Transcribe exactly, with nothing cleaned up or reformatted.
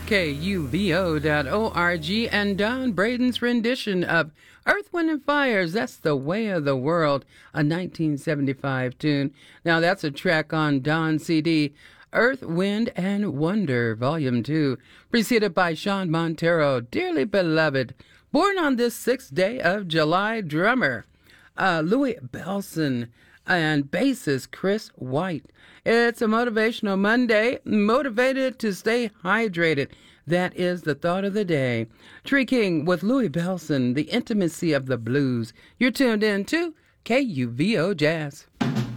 K U V O dot org, and Don Braden's rendition of Earth, Wind, and Fires. That's The Way of the World, a nineteen seventy-five tune. Now, that's a track on Don's C D, Earth, Wind, and Wonder, Volume two, preceded by Sean Montero, Dearly Beloved, born on this sixth day of July, drummer uh, Louis Bellson, and bassist Chris White. It's a motivational Monday, motivated to stay hydrated. That is the thought of the day. Tree King with Louis Bellson, The Intimacy of the Blues. You're tuned in to K U V O Jazz.